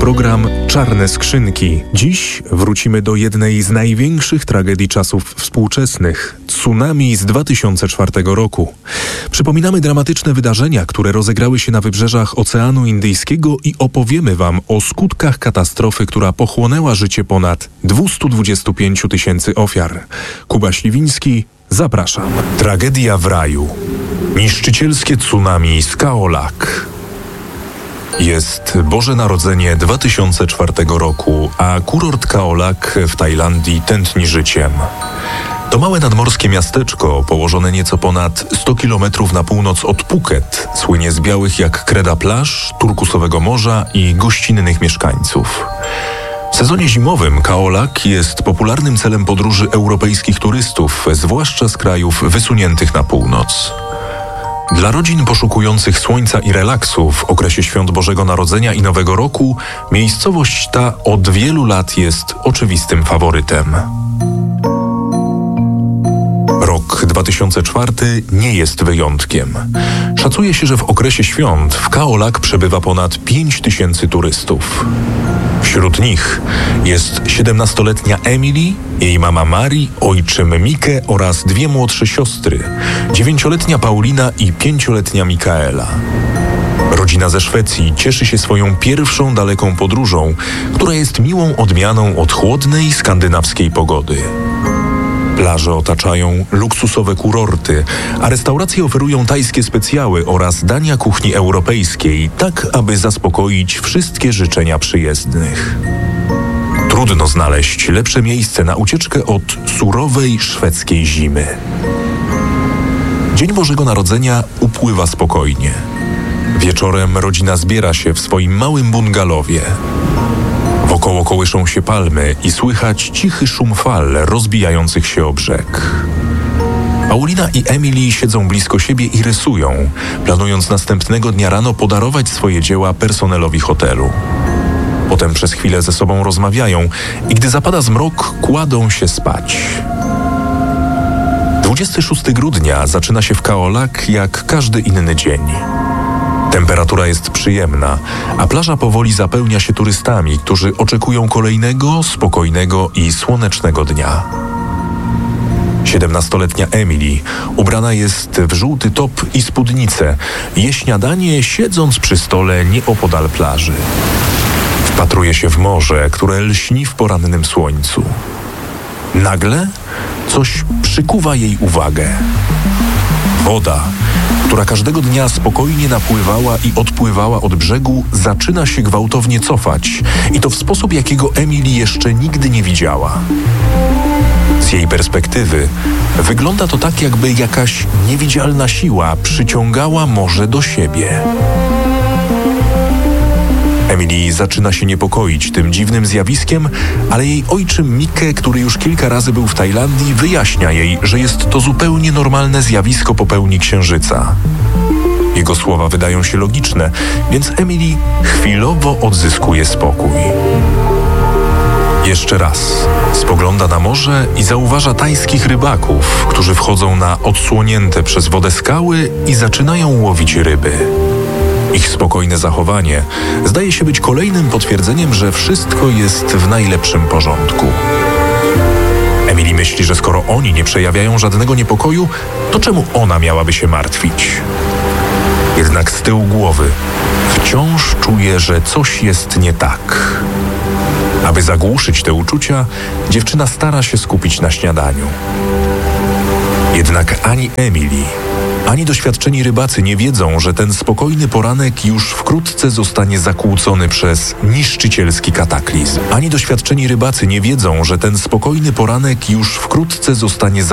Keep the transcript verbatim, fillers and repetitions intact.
program Czarne Skrzynki. Dziś wrócimy do jednej z największych tragedii czasów współczesnych – tsunami z dwa tysiące czwartego roku. Przypominamy dramatyczne wydarzenia, które rozegrały się na wybrzeżach Oceanu Indyjskiego i opowiemy Wam o skutkach katastrofy, która pochłonęła życie ponad dwieście dwadzieścia pięć tysięcy ofiar. Kuba Śliwiński, zapraszam. Tragedia w raju. Niszczycielskie tsunami z Khao-Lak. Jest Boże Narodzenie dwa tysiące czwartego roku, a kurort Khao-Lak w Tajlandii tętni życiem. To małe nadmorskie miasteczko, położone nieco ponad sto kilometrów na północ od Phuket, słynie z białych jak kreda plaż, turkusowego morza i gościnnych mieszkańców. W sezonie zimowym Khao-Lak jest popularnym celem podróży europejskich turystów, zwłaszcza z krajów wysuniętych na północ. Dla rodzin poszukujących słońca i relaksu w okresie świąt Bożego Narodzenia i Nowego Roku miejscowość ta od wielu lat jest oczywistym faworytem. Rok dwa tysiące czwarty nie jest wyjątkiem. Szacuje się, że w okresie świąt w Khao-Lak przebywa ponad pięć tysięcy turystów. Wśród nich jest siedemnastoletnia Emily, jej mama Mari, ojczym Mike oraz dwie młodsze siostry, dziewięcioletnia Paulina i pięcioletnia Mikaela. Rodzina ze Szwecji cieszy się swoją pierwszą daleką podróżą, która jest miłą odmianą od chłodnej skandynawskiej pogody. Plaże otaczają luksusowe kurorty, a restauracje oferują tajskie specjały oraz dania kuchni europejskiej, tak aby zaspokoić wszystkie życzenia przyjezdnych. Trudno znaleźć lepsze miejsce na ucieczkę od surowej szwedzkiej zimy. Dzień Bożego Narodzenia upływa spokojnie. Wieczorem rodzina zbiera się w swoim małym bungalowie. Wokoło kołyszą się palmy i słychać cichy szum fal rozbijających się o brzeg. Paulina i Emily siedzą blisko siebie i rysują, planując następnego dnia rano podarować swoje dzieła personelowi hotelu. Potem przez chwilę ze sobą rozmawiają i gdy zapada zmrok, kładą się spać. dwudziestego szóstego grudnia zaczyna się w Khao-Lak jak każdy inny dzień. Temperatura jest przyjemna, a plaża powoli zapełnia się turystami, którzy oczekują kolejnego, spokojnego i słonecznego dnia. Siedemnastoletnia Emily ubrana jest w żółty top i spódnicę, je śniadanie siedząc przy stole nieopodal plaży. Wpatruje się w morze, które lśni w porannym słońcu. Nagle coś przykuwa jej uwagę. Woda, która każdego dnia spokojnie napływała i odpływała od brzegu, zaczyna się gwałtownie cofać i to w sposób, jakiego Emily jeszcze nigdy nie widziała. Z jej perspektywy wygląda to tak, jakby jakaś niewidzialna siła przyciągała morze do siebie. Emily zaczyna się niepokoić tym dziwnym zjawiskiem, ale jej ojczym Mike, który już kilka razy był w Tajlandii, wyjaśnia jej, że jest to zupełnie normalne zjawisko po pełni księżyca. Jego słowa wydają się logiczne, więc Emily chwilowo odzyskuje spokój. Jeszcze raz spogląda na morze i zauważa tajskich rybaków, którzy wchodzą na odsłonięte przez wodę skały i zaczynają łowić ryby. Ich spokojne zachowanie zdaje się być kolejnym potwierdzeniem, że wszystko jest w najlepszym porządku. Emily myśli, że skoro oni nie przejawiają żadnego niepokoju, to czemu ona miałaby się martwić? Jednak z tyłu głowy wciąż czuje, że coś jest nie tak. Aby zagłuszyć te uczucia, dziewczyna stara się skupić na śniadaniu. Jednak ani Emily, ani doświadczeni rybacy nie wiedzą, że ten spokojny poranek już wkrótce zostanie zakłócony przez niszczycielski kataklizm. Ani doświadczeni rybacy nie wiedzą, że ten spokojny poranek już wkrótce zostanie